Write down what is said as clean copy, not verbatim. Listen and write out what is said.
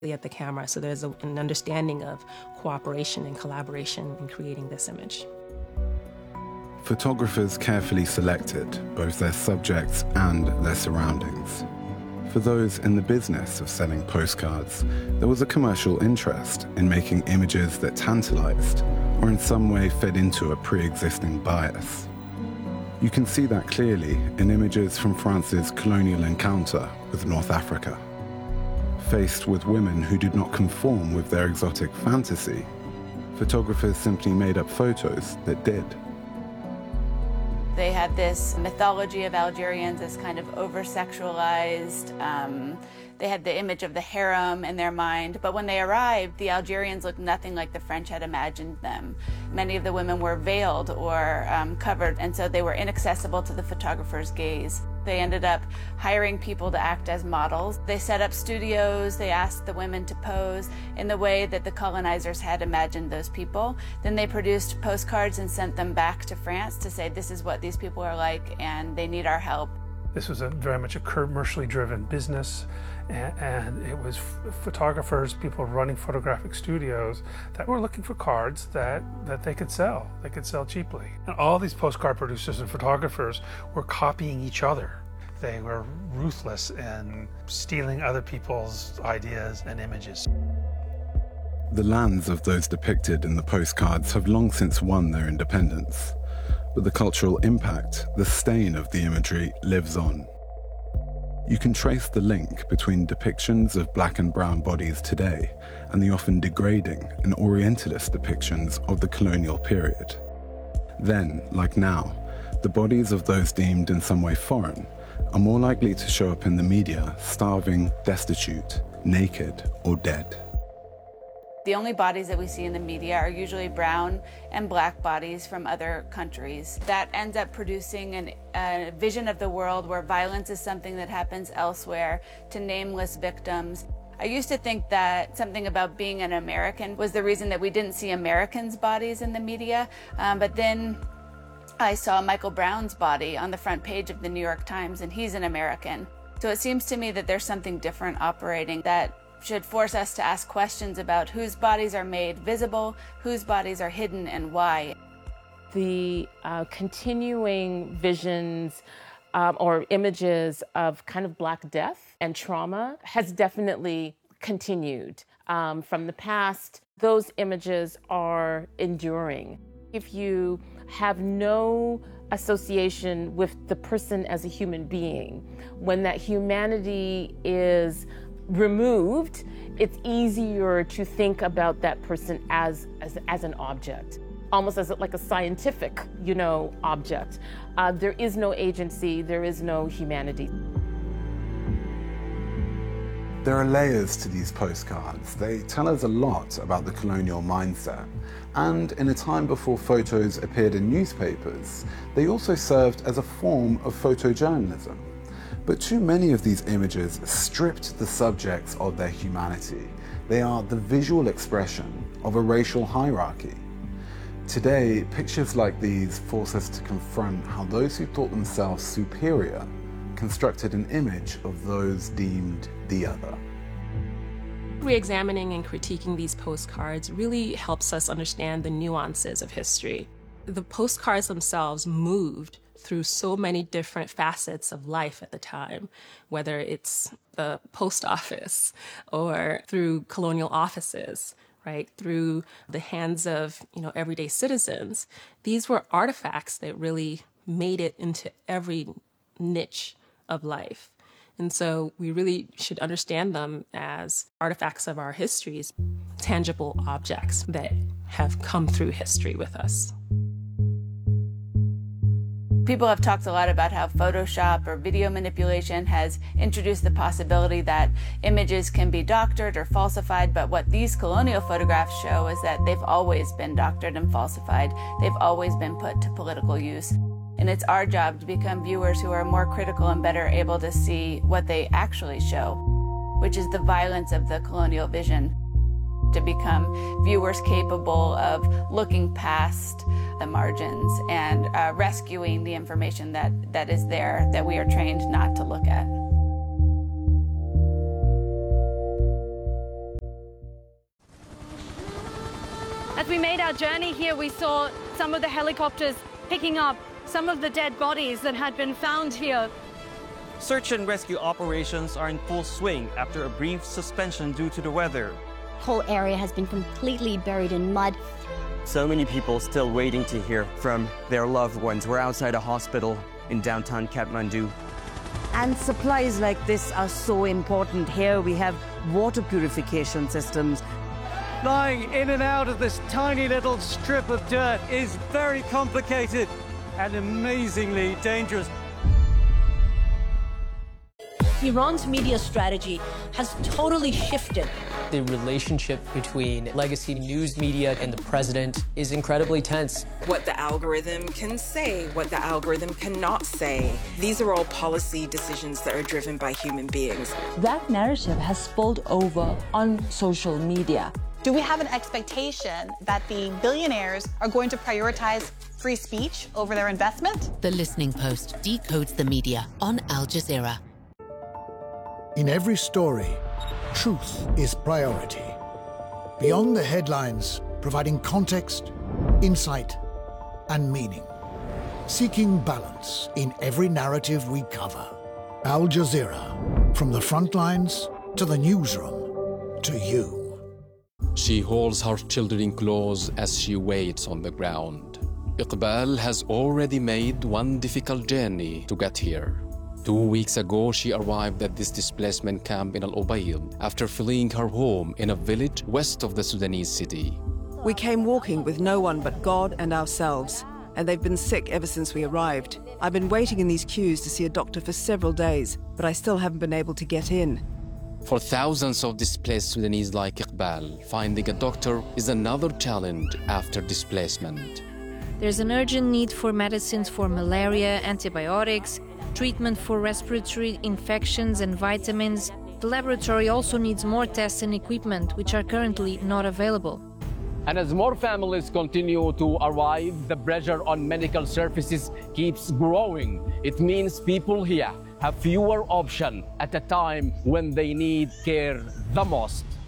at the camera. So there's an understanding of cooperation and collaboration in creating this image. Photographers carefully selected both their subjects and their surroundings. For those in the business of selling postcards, there was a commercial interest in making images that tantalized or in some way fed into a pre-existing bias. You can see that clearly in images from France's colonial encounter with North Africa. Faced with women who did not conform with their exotic fantasy, photographers simply made up photos that did. They had this mythology of Algerians as kind of over-sexualized. They had the image of the harem in their mind, but when they arrived, the Algerians looked nothing like the French had imagined them. Many of the women were veiled or covered, and so they were inaccessible to the photographer's gaze. They ended up hiring people to act as models. They set up studios. They asked the women to pose in the way that the colonizers had imagined those people. Then they produced postcards and sent them back to France to say, this is what these people are like, and they need our help. This was very much a commercially driven business, and it was photographers, people running photographic studios that were looking for cards that they could sell. They could sell cheaply. And all these postcard producers and photographers were copying each other. They were ruthless in stealing other people's ideas and images. The lands of those depicted in the postcards have long since won their independence. But the cultural impact, the stain of the imagery, lives on. You can trace the link between depictions of black and brown bodies today and the often degrading and Orientalist depictions of the colonial period. Then, like now, the bodies of those deemed in some way foreign are more likely to show up in the media starving, destitute, naked, or dead. The only bodies that we see in the media are usually brown and black bodies from other countries. That ends up producing a vision of the world where violence is something that happens elsewhere to nameless victims. I used to think that something about being an American was the reason that we didn't see Americans' bodies in the media, but then I saw Michael Brown's body on the front page of the New York Times, and he's an American. So it seems to me that there's something different operating that should force us to ask questions about whose bodies are made visible, whose bodies are hidden, and why. The continuing visions or images of kind of Black death and trauma has definitely continued. From the past, those images are enduring. If you have no association with the person as a human being, when that humanity is removed, it's easier to think about that person as an object, almost as like a scientific, object. There is no agency, there is no humanity. There are layers to these postcards. They tell us a lot about the colonial mindset. And in a time before photos appeared in newspapers, they also served as a form of photojournalism. But too many of these images stripped the subjects of their humanity. They are the visual expression of a racial hierarchy. Today, pictures like these force us to confront how those who thought themselves superior constructed an image of those deemed the other. Re-examining and critiquing these postcards really helps us understand the nuances of history. The postcards themselves moved through so many different facets of life at the time, whether it's the post office or through colonial offices, right, through the hands of, everyday citizens. These were artifacts that really made it into every niche of life. And so we really should understand them as artifacts of our histories, tangible objects that have come through history with us. People have talked a lot about how Photoshop or video manipulation has introduced the possibility that images can be doctored or falsified, but what these colonial photographs show is that they've always been doctored and falsified. They've always been put to political use. And it's our job to become viewers who are more critical and better able to see what they actually show, which is the violence of the colonial vision, to become viewers capable of looking past the margins and rescuing the information that is there that we are trained not to look at. As we made our journey here, we saw some of the helicopters picking up some of the dead bodies that had been found here. Search and rescue operations are in full swing after a brief suspension due to the weather. The whole area has been completely buried in mud. So many people still waiting to hear from their loved ones. We're outside a hospital in downtown Kathmandu. And supplies like this are so important. Here we have water purification systems. Flying in and out of this tiny little strip of dirt is very complicated and amazingly dangerous. Iran's media strategy has totally shifted. The relationship between legacy news media and the president is incredibly tense. What the algorithm can say, what the algorithm cannot say. These are all policy decisions that are driven by human beings. That narrative has spilled over on social media. Do we have an expectation that the billionaires are going to prioritize free speech over their investment? The Listening Post decodes the media on Al Jazeera. In every story, truth is priority. Beyond the headlines, providing context, insight, and meaning. Seeking balance in every narrative we cover. Al Jazeera, from the front lines to the newsroom to you. She holds her children close as she waits on the ground. Iqbal has already made one difficult journey to get here. 2 weeks ago, she arrived at this displacement camp in Al Ubayd after fleeing her home in a village west of the Sudanese city. We came walking with no one but God and ourselves, and they've been sick ever since we arrived. I've been waiting in these queues to see a doctor for several days, but I still haven't been able to get in. For thousands of displaced Sudanese like Iqbal, finding a doctor is another challenge after displacement. There's an urgent need for medicines for malaria, antibiotics, treatment for respiratory infections and vitamins. The laboratory also needs more tests and equipment, which are currently not available. And as more families continue to arrive, the pressure on medical services keeps growing. It means people here have fewer options at a time when they need care the most.